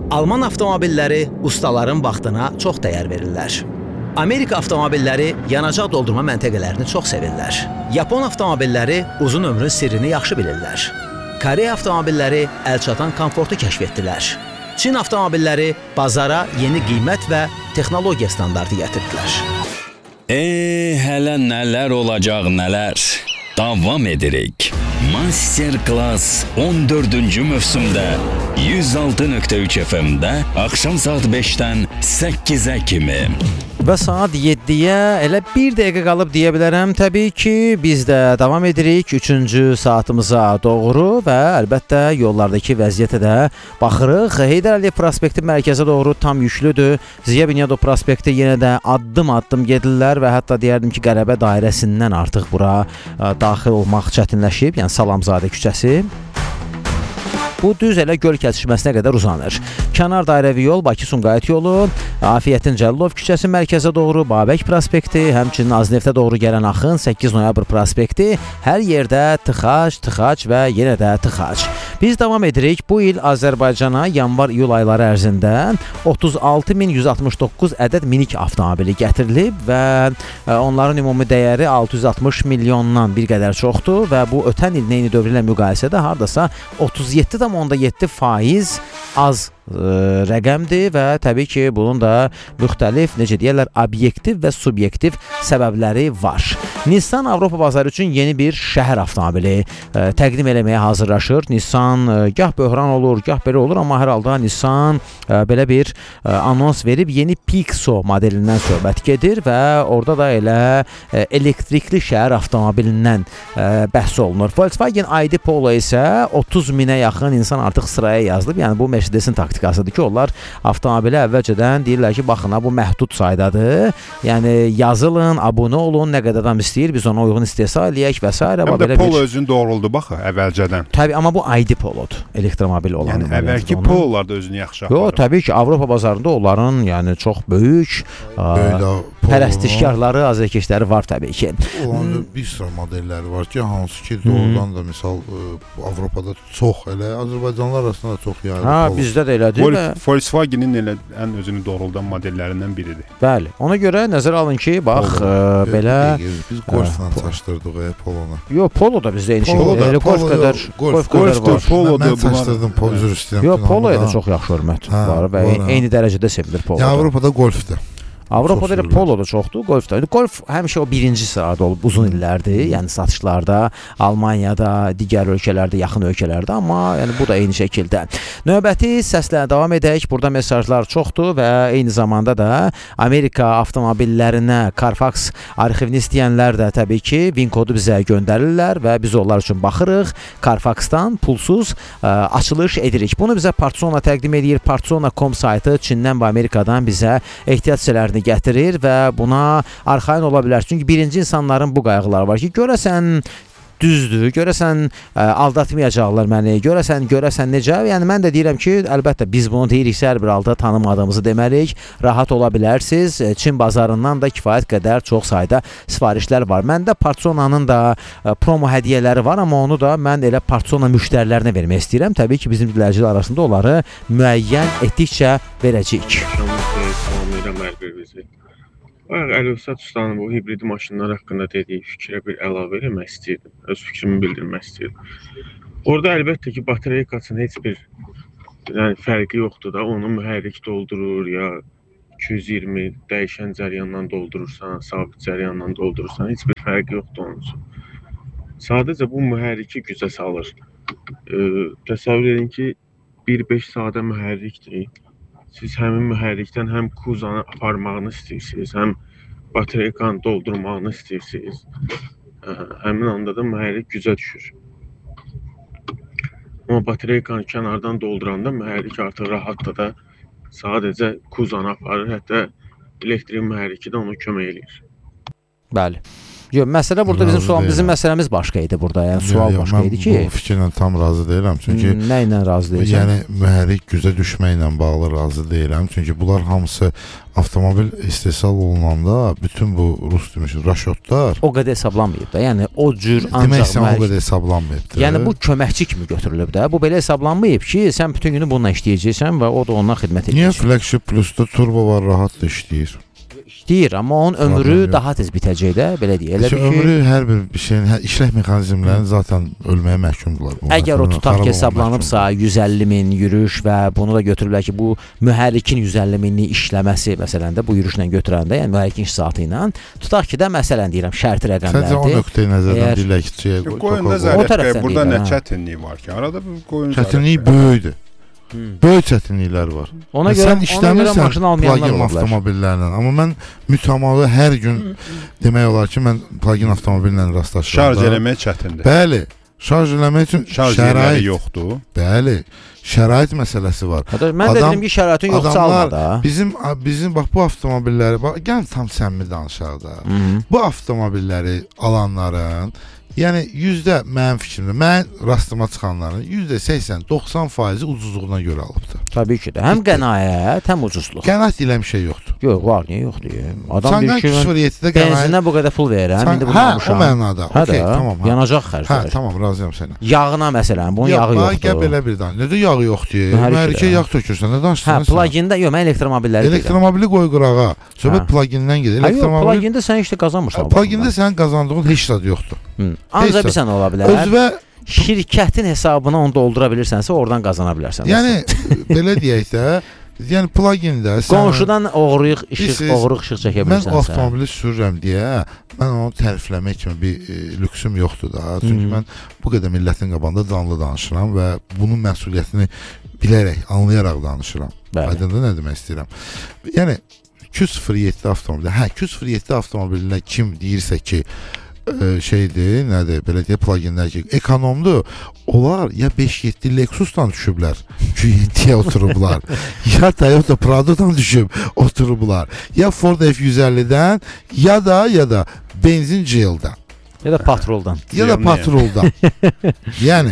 Alman avtomobilləri ustaların vaxtına çox dəyər verirlər. Amerika avtomobilləri yanacaq doldurma məntəqələrini çox sevirlər. Yapon avtomobilləri uzun ömrün sirrini yaxşı bilirlər. Koreya avtomobilləri əlçatan komfortu kəşf etdilər. Çin avtomobilləri bazara yeni qiymət və texnologiya standartı gətirdilər. Hələ nələr olacaq nələr. Davam edirik. Masterclass 14-cü mövsümdə 106.3 FM-də axşam saat 5-dən 8-ə kimi. Və saat 7-yə elə 1 dəqiqə qalıb deyə bilərəm. Təbii ki, biz də davam edirik 3-cü saatımıza doğru və əlbəttə yollardakı vəziyyətə də baxırıq. Heydər Əliyev prospekti mərkəzə doğru tam yüklüdür. Ziya Bünyadov prospekti yenə də addım-addım gedirlər və hətta deyərdim ki, Qərəbə dairəsindən artıq bura daxil olmaq çətinləşib. Yəni Salamzadə küçəsi. Bu düz elə göl kəsişməsinə qədər uzanır. Kənar dairəvi yol Bakı-Sumqayıt yolu, Afiyyətin Cəllov küçəsi mərkəzə doğru, Babək prospekti, həmçinin Azneftə doğru gələn axın 8 noyabr prospekti, hər yerdə tıxac və yenə də tıxac. Biz davam edirik. Bu il Azərbaycana yanvar-iyul ayları ərzində 36.169 ədəd minik avtomobili gətirilib və onların ümumi dəyəri 660 milyondan bir qədər çoxdur və bu ötən il eyni dövrlə müqayisədə hardasa 37,7% az rəqəmdir və təbii ki, bunun da müxtəlif, necə deyərlər, obyektiv və subyektiv səbəbləri var. Nissan Avropa bazarı üçün yeni bir şəhər avtomobili təqdim eləməyə hazırlaşır. Nissan gah böhran olur, gah belə olur, amma hər halda Nissan belə bir anons verib yeni Pixo modelindən söhbət gedir və orada da elə elektrikli şəhər avtomobilindən bəhs olunur. Volkswagen ID Polo isə 30 minə yaxın insan artıq sıraya yazılıb. Yəni bu Mercedes-in taktikasıdır ki, onlar avtomobili əvvəlcədən deyirlər ki, baxın, bu məhdud saydadır. Yəni yazılın, abunə olun, nə qədər adam istəyir, biz ona uyğun istehsal eləyək və s. Həm də Polo özünü doğruldu, baxı, əvvəlcədən. Təbii, amma bu ID Polodur, elektromobil olan. Yəni əvvəlki Pololar da özünü yaxşı aparır. Yox, təbii ki, Avropa bazarında onların yəni çox böyük pərəstişkarları, azərkeşləri var təbii ki. Onların bir sıra modelləri var ki, hansı ki, doğrudan da misal Avropada çox, elə Azərbaycanlılar arasında da çox yayılır. Ha, bizdə də elədir. Volkswagen-in elə ən özünü doğruldan modellərindən biridir. Bəli, ona görə nəzərə alın ki, bax, belə biz Golf-la çaşdırdıq Polonu. Yox, Polo da bizdə eyni şey. Elə Golf qədər var. Mən çaşdırdım, üzr istəyirəm. Yox, Poloya da çox yaxşı hörmət var və eyni dərəcədə sevilir Polo. Avropada Golfdir. Avropada elə Polo da çoxdur, Golf da. Golf həmişə o birinci sırada olub uzun illərdir. Yəni satışlarda, Almaniyada, digər ölkələrdə, yaxın ölkələrdə, amma yəni bu da eyni şəkildə. Növbəti səslə davam edək. Burada mesajlar çoxdur və eyni zamanda da Amerika avtomobillərinə Carfax arxivini istəyənlər də təbii ki, VIN kodu bizə göndərirlər və biz onlar üçün baxırıq. Carfaxdan pulsuz açılış edirik. Bunu bizə Partsona təqdim edir. Partsona.com saytı Çindən və Amerikadan bizə ehtiyac hissələrini gətirir və buna arxayın ola bilər. Çünki birinci insanların bu qayğıları var ki, görəsən düzdür, görəsən aldatmayacaqlar məni, görəsən necə? Yəni mən də deyirəm ki, əlbəttə biz bunu deyiriksə, hər bir halda tanımadığımızı deməliyik, rahat ola bilərsiniz. Çin bazarından da kifayət qədər çox sayda sifarişlər var. Məndə Partsonanın da promo hədiyyələri var, amma onu da mən elə Partsona müştərilərinə vermək istəyirəm. Təbii ki, bizim dinləyicilər arasında onları müəyyən etdikcə verəcəyik. Əlövsət Ustanın bu hibrid maşınlar haqqında dediyi fikrə bir əlavə eləmək istəyirdim. Öz fikrimi bildirmək istəyirdim. Orada əlbəttə ki, batereykasının heç bir fərqi yoxdur da. Onu mühərrik doldurur ya 220 dəyişən cəryandan doldurursan, sabit cəryandan doldurursan, heç bir fərqi yoxdur onun üçün. Sadəcə bu mühərriki gücə salır. Təsəvvür edin ki, 1.5 sadə mühərrikdir. Siz həmin mühərrikdən həm kuzanı aparmağını istəyirsiniz, həm batereykanı doldurmağını istəyirsiniz. Həmin anda da mühərrik gücə düşür. Amma batereykanı kənardan dolduranda mühərrik artıq rahatda da sadəcə kuzanı aparır, hətta elektrik mühərriki də ona kömək edir. Bəli. Yox, məsələ burada bizim Razı sual, bizim deyiləm. məsələmiz başqa idi burada. Yəni sual Yox, başqa idi ki, mən bu fikirlə tam razı deyiləm. Çünki nə ilə razı deyilsən? yəni mühərrik gücə düşməklə bağlı razı deyiləm. Çünki bunlar hamısı avtomobil istehsal olunanda bütün bu rus demişik raşotlar O qədər hesablanmayıb da. Yəni o cür demək ancaq istəyirəm o qədər hesablanmayıbdır. Yəni bu köməkçi kimi götürülüb də. Bu belə hesablanmayıb ki, sən bütün günü bununla işləyəcəksən və o da ondan xidmət Niyə edəcək. Flagship Plus-da turbo var, rahat da işləyir? İşləyir, amma onun ömrü Problem yox. daha tez bitəcək də, belə deyək. Elə Elə bil ki, ömrü hər bir şeyin, işlək mexanizmlərinin zaten ölməyə məhkumdular. Bu əgər o məhkumlar, tutaq xarab ki, olmağa hesablanıbsa 150 min yürüş və bunu da götürüblər ki, bu mühərrikin 150 minlik işləməsi məsələn də bu yürüşlə götürəndə, yəni mühərrikin iş saatı ilə tutaq ki də məsələn deyirəm şərti Səncə o rəqəmlərdir. nöqteyi nəzərdən Əgər- bir ləkçiyə Qoyun O nəzarət tərəfdən burada deyirəm, nə hə. çətinlik var ki? Arada bir qoyun çətinlik nəzarət. böyükdür. Böyük çətinliklər var. Ona Sən görə maşın işləmirsən almayanlar plug-in ola bilər. avtomobillərlə, amma mən mütəmadi hər gün demək olar ki, mən plug-in avtomobillə rastlaşıram. Şarj eləmək çətindir. Bəli, şarj eləmək üçün Şarj yerləri şərait yoxdur. Bəli, şərait məsələsi var. Hətta mən də Adam- dedim ki, şəraitin yoxsa alma Adamlar da. bizim bax bu avtomobilləri bax gəl tam səmimi danışaq da. Bu avtomobilləri alanların yəni mənim fikrimdə, mən rastıma çıxanların %80-90% ucuzluğuna görə alıbdı. Təbii ki də. Həm qənaət, həm ucuzluq. Qənaət ilə bir şey yoxdur. Yox, var, niyə yoxdur? Adam Sən deyir ki, mən 07-də qənaət. benzinə bu qədər pul verirəm, indi bunu Hə, o almışam. mənada. Hə Okey, də, tamam. yanacaq Hə, xərcləri. tamam, razıyam sənə. Yağına məsələn, bunun yağı Gəl yoxdur. belə bir dan. Nədə yağı yoxdur? Mühərrikdə. Mühərrikə yağ tökürsən, nə Hə, danışırsan? sən? plug-ində, yox, mən elektromobilləri deyirəm. Elektromobili qoy qırağa. Söhbət Hə. plug-indən gedir. Hə, yox, Elektromobil plug-ində sən işte qazanmırsan. plug-ində sənin qazandığın heç zad yoxdur. Ancaq Heç bir sən ola bilər. Özünə Şirkətin hesabına onu doldura bilirsənsə, oradan qazana bilərsən. yəni belə deyək də, yəni plug-ində sən qonşudan oğruyuq Bilirsiniz, oğruq işıq çəkə mən bilirsənsə. avtomobili sürürəm deyə mən onu tərifləmək kimi bir lüksüm yoxdur da. Çünki mən bu qədər millətin qabağında canlı danışıram və bunun məsuliyyətini bilərək, anlayaraq danışıram. Bəli. Aydındır nə demək istəyirəm? Yəni 207 avtomobildə, 207 avtomobilinə kim deyirsə ki, şeydir, nədir, belə deyə plug-inlər ki, ekonomdur. Onlar ya 5-7 Lexus'dan düşüblər, Q7-yə oturublar. Ya Toyota Prado'dan düşüb oturublar. Ya Ford F150-dən, ya da benzin GL-dan. Ya da patroldan. Ya da patroldan. Yəni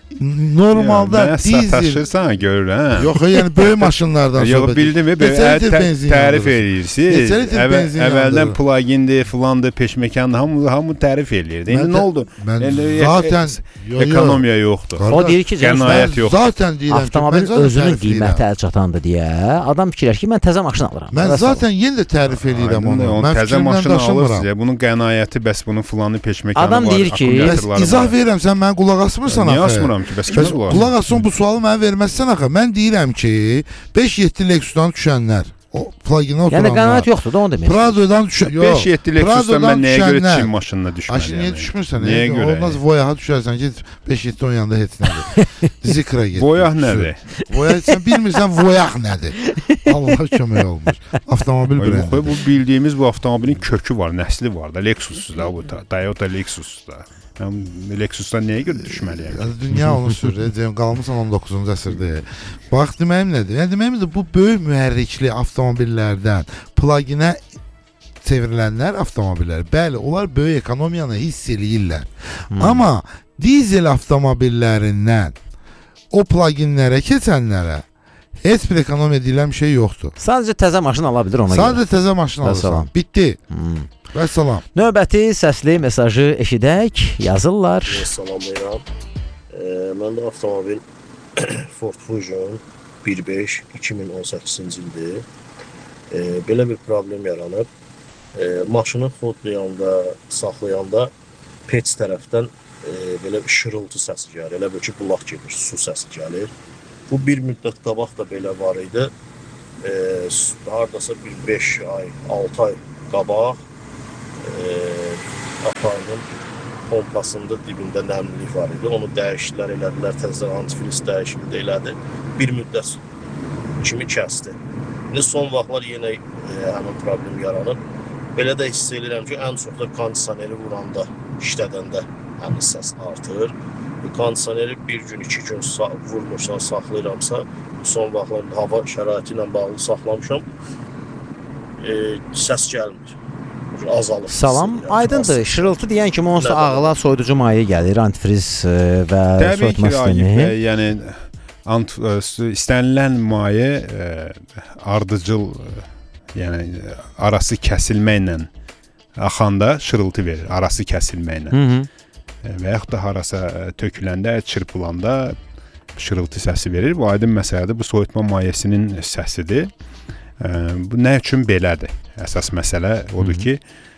normalda Mən dizel sataşırsan görürəm. yox, yəni böyük maşınlardan Yox, söhbət bildimi? Neçə litr benzin Tərif yandırır? eləyirsiniz. Neçə litr benzin Əvvəldən yandırır? plug-indir, filandır, peşməkandır, hamı tərif eləyirdi. İndi nə oldu? Mən Yəni, zaten Ekonomiya yoxdur. O deyir ki, canım, Qənaət mən yox. zaten deyirəm ki, avtomobilin mən zaten özünün tərif eləyirəm. qiyməti əl çatandır deyə adam fikirləşir ki, mən təzə maşın alıram. Mən Vəssalam. zaten yenə də tərif eləyirəm onu. Onu Mən təzə fikrimdən maşını daşınmıram. alırsınız ya. Bunun qənaəti bəs bunun filanı peşməkanı Adam var. deyir ki, Bəs izah verirəm, sən mənə qulaq asmırsan Niyə axı. asmıram ki? Bəs Bəs kimə qulaq qulaq asın bu sualı mənə verməzsən axı. Mən deyirəm ki, 5-7 Lexus'dan düşənlər, o plug-inə Yəni oturanlar. qənaət yoxdur da onu demək. Prado'dan düşən, 5-7 Lexus'dan mən nəyə görə düşənlər. Çin maşınına düşməliyəm? Aşı niyə düşmürsən? Nəyə görə? Olmaz Voyaha düşərsən ki, 5-7 onun yanında heç nədir. Zikra get. Voyah nədir? Voyah sən bilmirsən Voyah nədir? Allah kömək olmuş. Avtomobil brendi. Bu bildiyimiz bu avtomobilin kökü var, nəsli var da. Lexus da bu Toyota Lexus da. Mən Lexus'dan nəyə görə düşməliyəm? Dünya onu sürür. Cəm qalmısan 19-cu əsrdə. Bax deməyim nədir? Yəni deməyim də bu böyük mühərrikli avtomobillərdən plug-inə çevrilənlər avtomobillər. Bəli, onlar böyük ekonomiyanı hiss eləyirlər. Amma dizel avtomobillərindən o plug-inlərə keçənlərə heç bir ekonomiya deyilən bir şey yoxdur. Sadəcə təzə maşın ala bilir ona görə. Sadəcə təzə maşın alırsan. Vəssalam. Bitdi. Vəssalam. Növbəti səsli mesajı eşidək. Yazırlar. Salamlayıram. Məndə avtomobil Ford Fusion 1.5 2018-ci ildir. Belə bir problem yaranıb. Maşını xodlayanda, saxlayanda pec tərəfdən belə bir şırıltı səsi gəlir. Elə bil ki, bulaq gedir, su səsi gəlir. Bu bir müddət qabaq da belə var idi. Hardasa bir 5 ay, 6 ay qabaq apardım pompasında dibində nəmlilik var idi. Onu dəyişdilər, elədilər, təzə antifriz dəyişikliyi də elədi. Bir müddət kimi kəsdi. İndi son vaxtlar yenə həmin problem yaranıb. Belə də hiss edirəm ki, ən çox da kondisioneri vuranda, işlədəndə həmin səs artır. Kondisioneri bir gün, 2 gün vurmursan, saxlayıramsa, son vaxtlar hava şəraiti ilə bağlı saxlamışam, səs gəlmir. azalır. Salam, aydındır. Şırıltı deyən kimi onsuz ağla soyuducu maye gəlir, antifriz və Təbii soyutma ki, Ragib sistemi. bəy, yəni istənilən maye ardıcıl, yəni arası kəsilməklə axanda şırıltı verir, arası kəsilməklə. Və yaxud da harasa töküləndə, çırpılanda şırıltı səsi verir. Bu aydın məsələdir. Bu soyutma mayesinin səsidir. Bu nə üçün belədir? Əsas məsələ odur ki,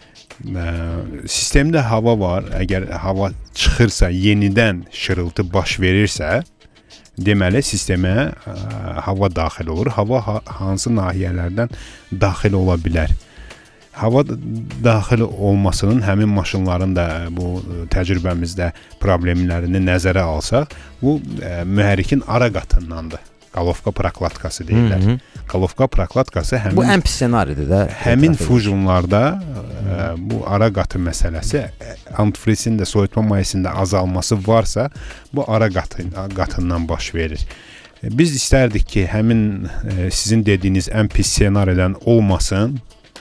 sistemdə hava var. Əgər hava çıxırsa, yenidən şırıltı baş verirsə, deməli sistemə hava daxil olur. Hava hansı nahiyələrdən daxil ola bilər? Hava daxil olmasının həmin maşınların da bu təcrübəmizdə problemlərini nəzərə alsaq, bu mühərrikin ara qatındandır. Qalovka prokladkası deyirlər. Qalovka prokladkası həmin Bu ən pis ssenaridir də. Həmin füzyonlarda bu ara qatı məsələsi, antifrizin də soyutma mayesinin də azalması varsa, bu ara qatından baş verir. Biz istərdik ki, həmin sizin dediyiniz ən pis ssenaridən olmasın,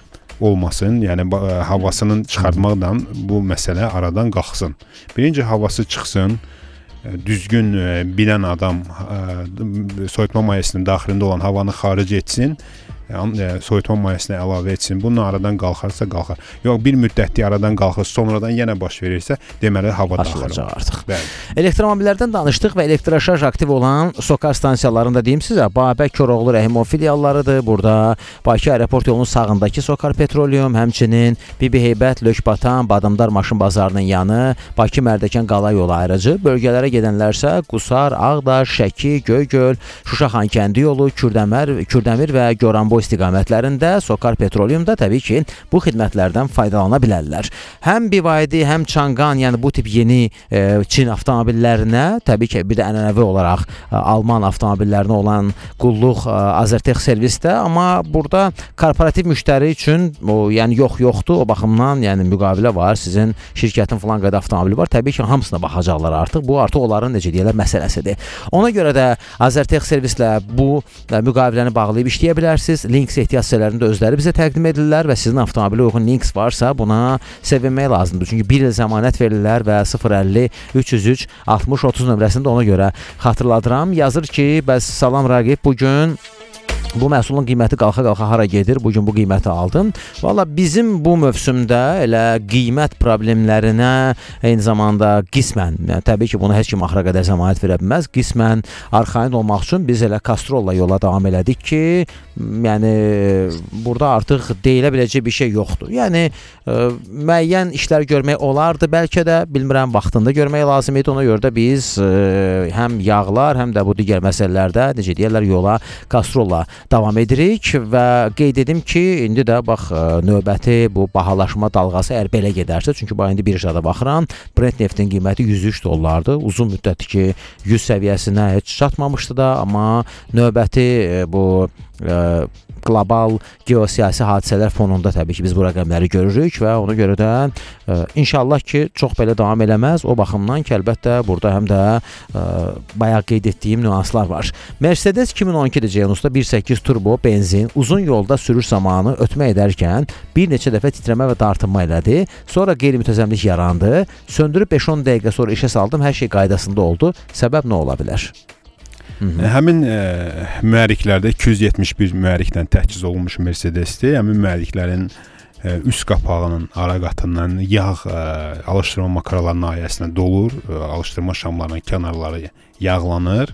yəni havasının çıxartmaqdan bu məsələ aradan qalxsın. Birinci havası çıxsın, düzgün bilən adam soyutma mayesinin daxilində olan havanı xaric etsin, soyutma mayesinə əlavə etsin. Bunun aradan qalxarsa qalxar. Yox, bir müddətli aradan qalxır, sonradan yenə baş verirsə, deməli hava daxil olur. Artıq. Bəli. Elektromobillərdən danışdıq və elektroşarj aktiv olan SOCAR stansiyalarında deyim sizə, Babək Koroğlu Rəhimov filiallarıdır. Burada Bakı aeroport yolunun sağındakı SOCAR Petroleum, həmçinin Bibi Heybət, Lökbatan, Badamdar maşın bazarının yanı, Bakı Mərdəkan qala yolu ayrıcı. Bölgələrə gedənlərsə Qusar, Ağdaş, Şəki, Göygöl, Şuşa Xankəndi yolu, Kürdəmir və Goranboy istiqamətlərində SOCAR Petroleumda təbii ki, bu xidmətlərdən faydalana bilərlər. Həm BYD, həm Changan, yəni bu tip yeni Çin avtomobillərinə, təbii ki, bir də ənənəvi olaraq Alman avtomobillərinə olan qulluq Azertech servisdə, amma burada korporativ müştəri üçün yəni yoxdur, o baxımdan yəni müqavilə var, sizin şirkətin falan qədər avtomobili var, təbii ki, hamısına baxacaqlar artıq, bu artıq onların necə deyirlər məsələsidir. Ona görə də Azertech servislə bu müqaviləni bağlayıb işləyə bilərsiniz. Links ehtiyac sitələrində özləri bizə təqdim edirlər və sizin avtomobilə uyğun links varsa buna sevinmək lazımdır. Çünki 1 il zəmanət verirlər və 050 303 60 30 nömrəsini də ona görə xatırladıram. Yazır ki, bəs salam Ragib, bugün bu məhsulun qiyməti qalxa-qalxa hara gedir? Bugün bu qiyməti aldım. Valla bizim bu mövsümdə elə qiymət problemlərinə eyni zamanda qismən, yəni təbii ki, bunu heç kim axıra qədər zəmanət verə bilməz. Qismən arxayın olmaq üçün biz elə Castrolla yola davam elədik ki, yəni burada artıq deyilə biləcək bir şey yoxdur. Yəni müəyyən işlər görmək olardı, bəlkə də bilmirəm, vaxtında görmək lazım idi. Ona görə də biz həm yağlar, həm də bu digər məsələlərdə necə deyirlər yola Castrolla davam edirik və qeyd edim ki, indi də bax növbəti bu bahalaşma dalğası əgər belə gedərsə, çünki bu indi birjada baxıram, Brent neftin qiyməti $103-dur. Uzun müddətdir ki, 100 səviyyəsinə heç çatmamışdı da, amma növbəti bu qlobal geosiyasi hadisələr fonunda təbii ki, biz bu rəqəmləri görürük və ona görə də inşallah ki, çox belə davam eləməz. O baxımdan ki, əlbəttə burada həm də bayaq qeyd etdiyim nüanslar var. Mercedes 2012-ci Genus'da 1.8 turbo benzin uzun yolda sürüş zamanı ötmə edərkən bir neçə dəfə titrəmə və dartınma elədi. Sonra qeyri-mütəzəmlik yarandı. Söndürüb 5-10 dəqiqə sonra işə saldım. Hər şey qaydasında oldu. Səbəb nə ola bilər? Həmin mühərriklərdə 271 mühərrikdən təchiz olunmuş Mercedesdir. Həmin mühərriklərin üst qapağının ara qatından yağ alışdırma makaralarının nahiyəsinə dolur. Alışdırma şamlarının kənarları yağlanır.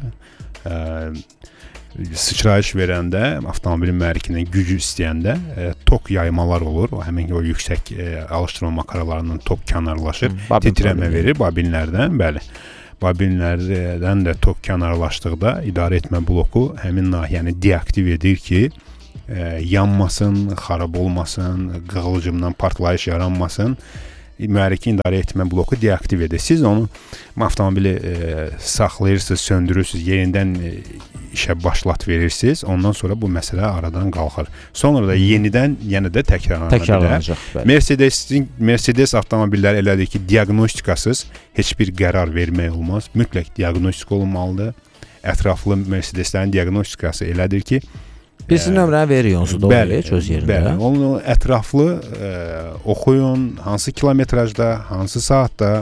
Sıçrayış verəndə, avtomobilin mühərrikindən gücü istəyəndə tok yaymalar olur. Həmin o yüksək alışdırma makaralarının tok kənarlaşır. Titrəmə verir babinlərdən, bəli. Babinlərdən də tok kənarlaşdıqda idarə etmə bloku həmin nahiyəni deaktiv edir ki, yanmasın, xarab olmasın, qığılcımdan partlayış yaranmasın. Mühərriki idarə etmə bloku deaktiv edir. Siz onu avtomobili saxlayırsınız, söndürürsünüz, yenidən işə başlat verirsiniz. Ondan sonra bu məsələ aradan qalxır. Sonra da yenidən yenə də təkrarlanacaq. Mercedes avtomobilləri elədir ki, diaqnostikasız heç bir qərar vermək olmaz. Mütləq diaqnostika olmalıdır. Ətraflı Mercedeslərin diaqnostikası elədir ki, Biz sizin nömrəni veririk onsuz da oraya öz yerində. Bəli, onu ətraflı oxuyun, hansı kilometrajda, hansı saatda,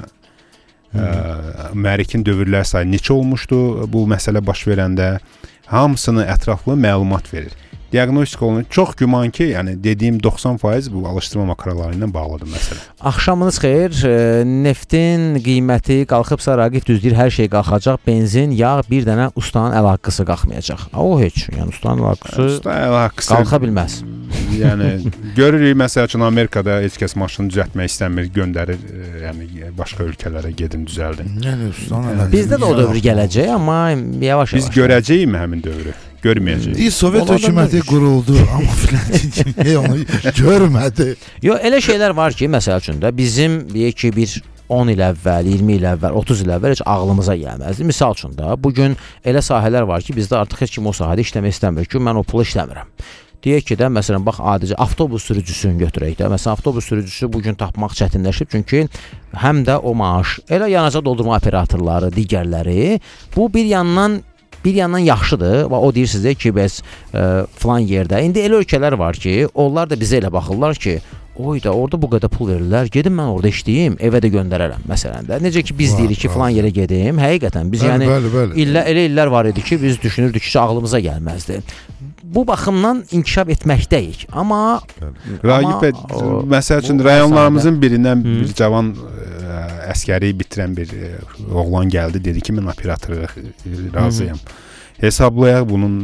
mühərrikin dövrlər sayı neçə olmuşdu bu məsələ baş verəndə, hamısını ətraflı məlumat verir. Diaqnostik olunur. Çox güman ki, yəni dediyim 90% bu alışdırma makaraları ilə bağlıdır məsələ. Axşamınız xeyir. Neftin qiyməti qalxıbsa, Raqib düzdür, hər şey qalxacaq. Benzin, yağ, bir dənə ustanın əl haqqısı qalxmayacaq. O heç, yəni ustanın əl haqqısı qalxa bilməz. Yəni görürük məsəl üçün Amerikada heç kəs maşını düzəltmək istəmir, göndərir, yəni başqa ölkələrə gedin düzəldin. Yəni ustanın əl haqqısı. Bizdə də o dövr gələcək, amma yavaş-yavaş. Biz görəcəyik həmin dövrü. Görməyəcəyik. Sovet hökuməti quruldu, amma filan kimi onu görmədi. Yox, elə şeylər var ki, məsəl üçün də bizim deyək ki, bir 10 il əvvəl, 20 il əvvəl, 30 il əvvəl heç ağlımıza gəlməzdi. Misal üçün də bugün elə sahələr var ki, bizdə artıq heç kim o sahədə işləmək istəmir ki, mən o pulu işləmirəm. Deyək ki də, məsələn, bax, adicə avtobus sürücüsünü götürək də. Məsələn, avtobus sürücüsü bugün tapmaq çətinləşib, çünki həm də o maaş, elə yanacaq doldurma operatorları, digərləri, bu bir yandan yaxşıdır. O deyir sizə ki, bəs filan yerdə. İndi elə ölkələr var ki, onlar da bizə elə baxırlar ki, oy da orada bu qədər pul verirlər, gedim mən orada işləyim, evə də göndərərəm məsələn də. Necə ki biz deyirik ki, filan yerə gedim, həqiqətən biz yəni elə illər var idi ki, biz düşünürdük ki, ağlımıza gəlməzdi. Bu baxımdan inkişaf etməkdəyik. Amma Raqib bəy, məsəl üçün rayonlarımızın birindən bir cavan əskəri bitirən bir oğlan gəldi, dedi ki, mən operatora razıyam. Hesablayaq bunun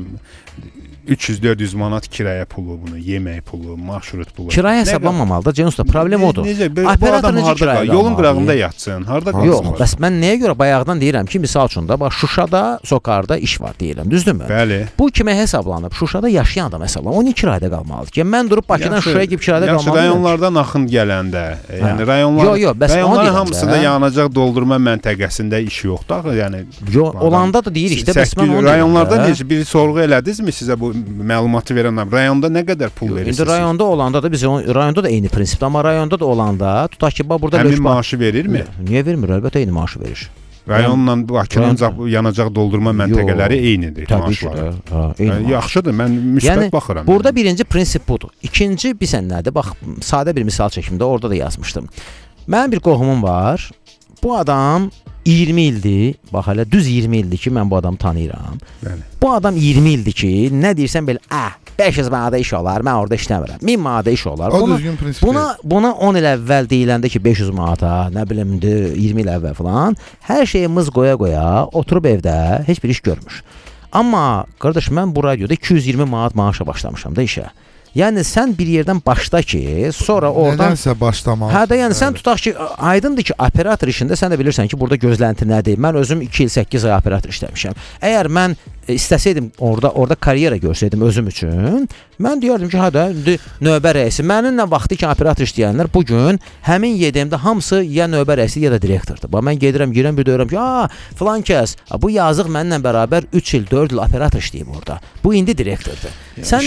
300-400 manat kirayə pulu, bunu yemək pulu, marşrut pulu. Kirayə hesablanmamalıdır. Cenusda problem odur. Operator necə kirayə? Yolun qırağında yatsın. Harda qalsın? Yox, bəs mən nəyə görə bayaqdan deyirəm ki, misal üçün də bax Şuşada, Sokarda iş var deyirəm, düzdürmü? Bəli. Bu kimə hesablanıb? Şuşada yaşayan adam hesablanıb. O niyə kirayədə qalmalıdır ki? Mən durub Bakıdan Şuşaya gedib kirayədə qalmalıyam. Rayonlardan axın gələndə, yəni rayonların hamısında yanacaq doldurma məntəqəsində iş yoxdur. Yəni olanda da deyirik də, bəs mən onu rayonlardan heç bir sorğu elədinizmi sizə bu məlumatı verən rayonda nə qədər pul verirsiniz? İndi rayonda olanda da biz rayonda da eyni prinsipdir, amma rayonda da olanda tutaq ki, burada həmin maaşı verirmi? Niyə vermir? Əlbəttə eyni maaşı verir. Rayonla Bakının yanacaq doldurma məntəqələri eynidir maaşları. Yaxşıdır, mən müsbət baxıram. Burada birinci prinsip budur. İkinci bilsən nədir? Bax, sadə bir misal çəkimdə orada da yazmışdım. Mənim bir qohumum var. Bu adam 20 ildir, bax hələ düz 20 ildir ki, mən bu adamı tanıyıram. Bəli. Bu adam 20 ildir ki, nə deyirsən belə, 500 manada iş olar, mən orada işləmirəm. 1000 manada iş olar. O düzgün prinsip deyil. Buna 10 il əvvəl deyiləndə ki, 500 manata, nə bilim, 20 il əvvəl falan, hər şeyi mız qoya-qoya, oturub evdə heç bir iş görmür. Amma, qardaş, mən bu radioda 220 manat maaşa başlamışam da işə. Yəni sən bir yerdən başla ki, sonra oradan nədənsə başlamaq. Hə də yəni sən tutaq ki, aydındır ki, operator işində sən də bilirsən ki, burada gözlənti nədir? Mən özüm 2 il 8 ay operator işləmişəm. Əgər mən istəsəydim orada karyera görsəydim özüm üçün, mən deyərdim ki, hə də indi növbə rəisi. Mənimlə vaxtı ki, operator işləyənlər bu gün həmin YDM-də hamısı ya növbə rəisi ya da direktordur. Bax mən gedirəm, girəm bir deyirəm ki, filan kəs, bu yazıq mənimlə bərabər 3 il, 4 il operator işləyib orada. Bu indi direktordur. Sən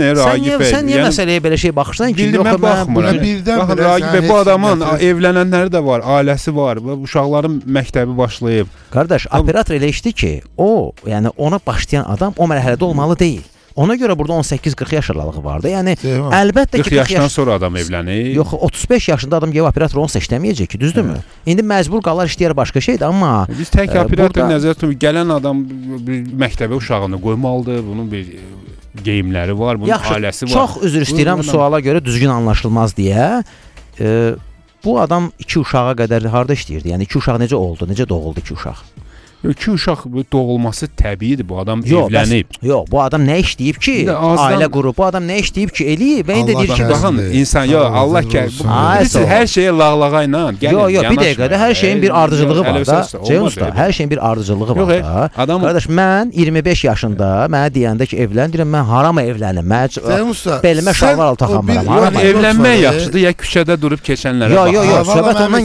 niyə məsələyə belə şey baxırsan ki, yox mən baxın Raqib bəy, bu adamın evlənənləri də var, ailəsi var, uşaqların məktəbi başlayıb. Qardaş, operator elə işdir ki, yəni ona başlayan adam o mərhələdə olmalı deyil. Ona görə burada 18-40 yaş aralığı vardı. Yəni əlbəttə ki 40 yaşdan sonra adam evlənir. Yox, 35 yaşında adam gəlib operator olsa işləməyəcək ki, düzdürmü? İndi məcbur qalar işləyər başqa şeydir, amma biz tək operator nəzərdə tutub gələn adam bir məktəbə uşağını qoymalıdır. Bunun bir geyimləri var, bunun ailəsi var. Çox üzr istəyirəm suala görə düzgün anlaşılmaz deyə. Bu adam 2 uşağa qədər harda işləyirdi? Yəni 2 uşaq necə oldu? Necə doğuldu 2 uşaq? 2 uşaq doğulması təbiidir. Bu adam evlənib. Yox, bu adam nə işləyib ki? Ailə qrupu. Bu adam nə işləyib ki? Eləyib. Və indi deyir ki, baxın, insan Allah hər şeyə lağlağa ilə gəlin. Yox, bir dəqiqədə hər şeyin bir ardıcılığı var da. Ceyhunsta, hər şeyin bir ardıcılığı var da. Qardaş, mən 25 yaşında mənə deyəndə ki, evləndirəm, mən harama evlənim? Belimə şalvar al taxamıram. Evlənmək yaxşıdır ya küçədə durub keçənlərə baxmaq. Yox, söhbət ondan